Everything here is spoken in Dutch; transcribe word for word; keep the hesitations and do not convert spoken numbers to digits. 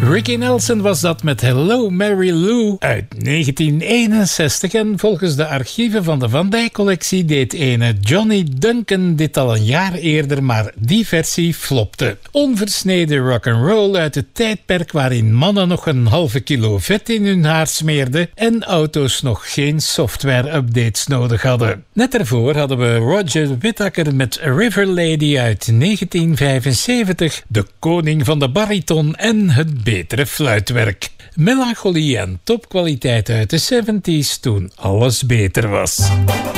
Ricky Nelson was dat met Hello Mary Lou uit negentien eenenzestig. En volgens de archieven van de Van Dijk-collectie deed ene Johnny Duncan dit al een jaar eerder, maar die versie flopte. Onversneden rock'n'roll uit het tijdperk waarin mannen nog een halve kilo vet in hun haar smeerden en auto's nog geen software-updates nodig hadden. Net ervoor hadden we Roger Whittaker met River Lady uit negentien vijfenzeventig, de koning van de bariton en het betere fluitwerk. Melancholie en topkwaliteit uit de zeventig toen alles beter was.